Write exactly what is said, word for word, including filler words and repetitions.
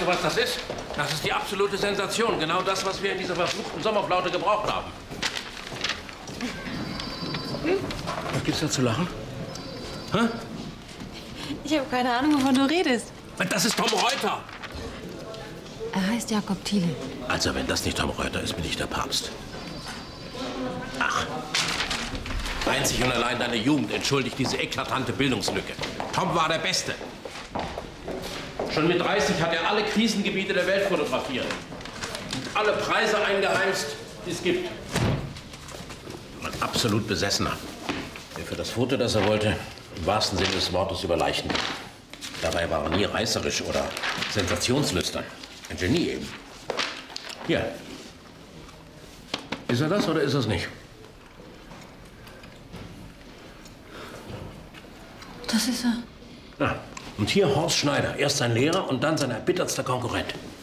du, was das ist? Das ist die absolute Sensation. Genau das, was wir in dieser verfluchten Sommerflaute gebraucht haben. Hm? Was gibt's da zu lachen? Hä? Ich habe keine Ahnung, wovon du redest. Das ist Tom Reuter. Er heißt Jakob Thiele. Also, wenn das nicht Tom Reuter ist, bin ich der Papst. Ach. Einzig und allein deine Jugend entschuldigt diese eklatante Bildungslücke. Tom war der Beste. Schon mit dreißig hat er alle Krisengebiete der Welt fotografiert. Und alle Preise eingeheimst, die es gibt. Ein absolut Besessener. Der für das Foto, das er wollte, im wahrsten Sinne des Wortes über Leichen. Dabei war er nie reißerisch oder sensationslüstern. Ein Genie eben. Hier. Ist er das oder ist er es nicht? Das ist er. Ja. Und hier Horst Schneider. Erst sein Lehrer und dann sein erbittertster Konkurrent.